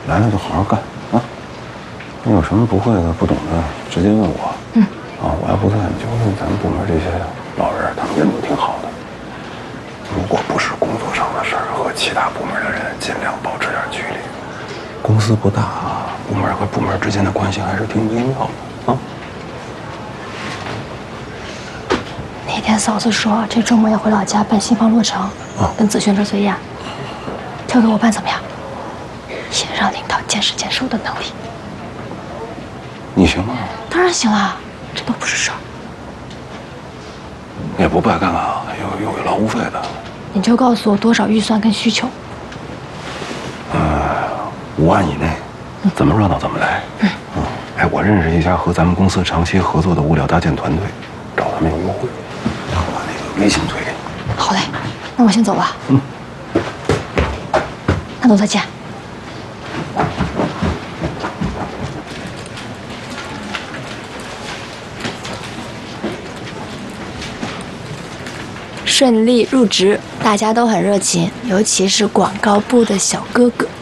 来了就好好干啊！你有什么不会的、不懂的，直接问我。我要不在，你就问咱们部门这些老人，他们人都挺好的。如果不是工作上的事儿，和其他部门的人尽量保持点距离。公司不大啊，部门和部门之间的关系还是挺微妙的啊。 那天嫂子说这周末要回老家办新房落成，跟子轩这随宴，交给我办怎么样？也让领导见识见识我的能力。 你行吗？ 当然行了，这都不是事儿。 也不白干啊，又有劳务费的。 你就告诉我多少预算跟需求。 5万以内，怎么热闹怎么来。我认识一家和咱们公司长期合作的物料搭建团队，找他们有优惠，让我把那个微信推给你。 好嘞，那我先走了。那都再见。顺利入职，大家都很热情，尤其是广告部的小哥哥。